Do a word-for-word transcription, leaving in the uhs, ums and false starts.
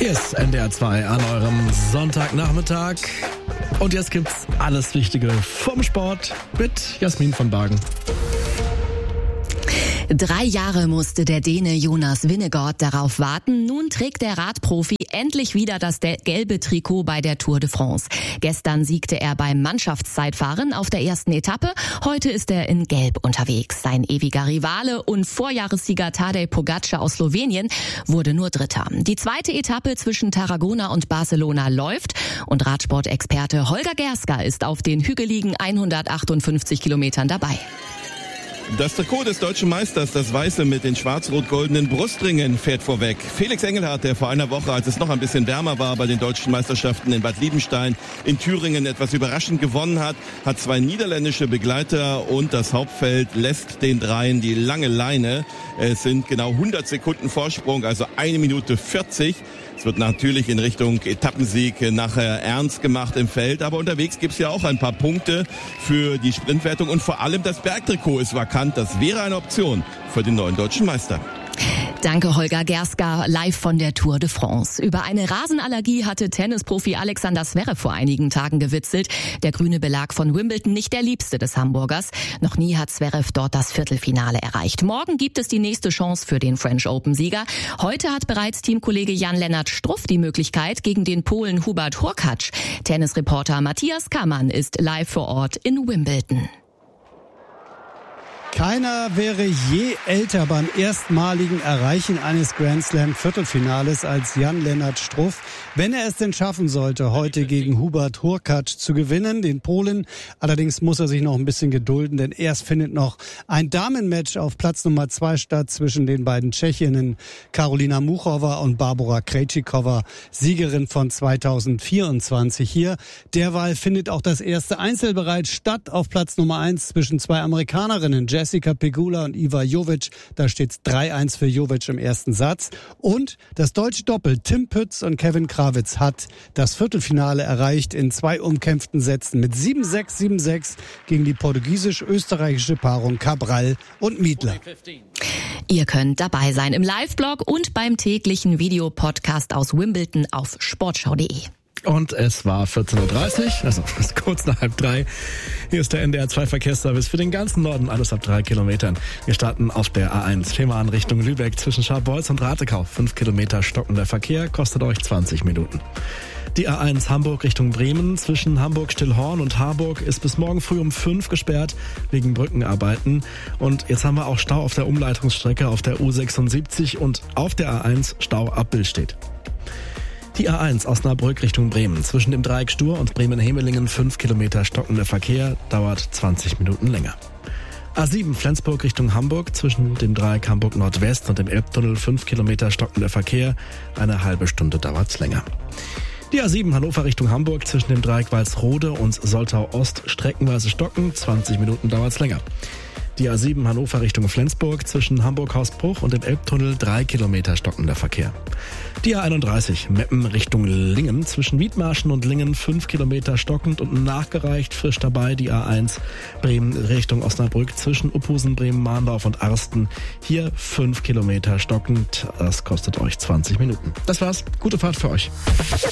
Hier ist N D R zwei an eurem Sonntagnachmittag. Und jetzt gibt's alles Wichtige vom Sport mit Jasmin von Bargen. Drei Jahre musste der Däne Jonas Vingegaard darauf warten. Nun trägt der Radprofi endlich wieder das gelbe Trikot bei der Tour de France. Gestern siegte er beim Mannschaftszeitfahren auf der ersten Etappe. Heute ist er in Gelb unterwegs. Sein ewiger Rivale und Vorjahressieger Tadej Pogačar aus Slowenien wurde nur Dritter. Die zweite Etappe zwischen Tarragona und Barcelona läuft und Radsportexperte Holger Gerska ist auf den hügeligen hundertachtundfünfzig Kilometern dabei. Das Trikot des deutschen Meisters, das Weiße mit den schwarz-rot-goldenen Brustringen, fährt vorweg. Felix Engelhardt, der vor einer Woche, als es noch ein bisschen wärmer war, bei den deutschen Meisterschaften in Bad Liebenstein in Thüringen etwas überraschend gewonnen hat, hat zwei niederländische Begleiter und das Hauptfeld lässt den Dreien die lange Leine. Es sind genau hundert Sekunden Vorsprung, also eine Minute vierzig. Es wird natürlich in Richtung Etappensieg nachher ernst gemacht im Feld, aber unterwegs gibt's ja auch ein paar Punkte für die Sprintwertung und vor allem das Bergtrikot ist vakant. Das wäre eine Option für den neuen deutschen Meister. Danke Holger Gerska, live von der Tour de France. Über eine Rasenallergie hatte Tennisprofi Alexander Zverev vor einigen Tagen gewitzelt. Der grüne Belag von Wimbledon nicht der liebste des Hamburgers. Noch nie hat Zverev dort das Viertelfinale erreicht. Morgen gibt es die nächste Chance für den French Open-Sieger. Heute hat bereits Teamkollege Jan-Lennart Struff die Möglichkeit gegen den Polen Hubert Hurkacz. Tennisreporter Matthias Kammann ist live vor Ort in Wimbledon. Keiner wäre je älter beim erstmaligen Erreichen eines Grand Slam Viertelfinales als Jan-Lennart Struff. Wenn er es denn schaffen sollte, heute gegen Hubert Hurkacz zu gewinnen, den Polen. Allerdings muss er sich noch ein bisschen gedulden, denn erst findet noch ein Damenmatch auf Platz Nummer zwei statt zwischen den beiden Tschechinnen Karolina Muchova und Barbora Krejcikova, Siegerin von zweitausendvierundzwanzig hier. Derweil findet auch das erste Einzel bereits statt auf Platz Nummer eins zwischen zwei Amerikanerinnen, Jessica Pegula und Iva Jovic. Da steht drei eins für Jovic im ersten Satz. Und das deutsche Doppel Tim Pütz und Kevin Krawitz hat das Viertelfinale erreicht in zwei umkämpften Sätzen mit sieben sechs, sieben sechs gegen die portugiesisch-österreichische Paarung Cabral und Miedler. Ihr könnt dabei sein im Live-Blog und beim täglichen Videopodcast aus Wimbledon auf sportschau punkt de. Und es war vierzehn Uhr dreißig, also kurz nach halb drei. Hier ist der N D R zwei Verkehrsservice für den ganzen Norden, alles ab drei Kilometern. Wir starten auf der A eins, Fehmarn Richtung Lübeck zwischen Scharbeutz und Ratekau. Fünf Kilometer stockender Verkehr, kostet euch zwanzig Minuten. Die A eins Hamburg Richtung Bremen zwischen Hamburg-Stillhorn und Harburg ist bis morgen früh um fünf gesperrt wegen Brückenarbeiten. Und jetzt haben wir auch Stau auf der Umleitungsstrecke auf der U sechsundsiebzig und auf der A eins Stau ab Billstedt. Die A eins Osnabrück Richtung Bremen. Zwischen dem Dreieck Stur und Bremen-Hemelingen fünf Kilometer stockender Verkehr, dauert zwanzig Minuten länger. A sieben Flensburg Richtung Hamburg. Zwischen dem Dreieck Hamburg Nordwest und dem Elbtunnel fünf Kilometer stockender Verkehr, eine halbe Stunde dauert's länger. Die A sieben Hannover Richtung Hamburg. Zwischen dem Dreieck Walsrode und Soltau Ost streckenweise stocken, zwanzig Minuten dauert's länger. Die A sieben Hannover Richtung Flensburg zwischen Hamburg-Hausbruch und dem Elbtunnel drei Kilometer stockender Verkehr. Die A einunddreißig Meppen Richtung Lingen zwischen Wiedmarschen und Lingen fünf Kilometer stockend und nachgereicht, frisch dabei die A eins Bremen Richtung Osnabrück zwischen Uphusen, Bremen, Mahndorf und Arsten. Hier fünf Kilometer stockend, das kostet euch zwanzig Minuten. Das war's, gute Fahrt für euch.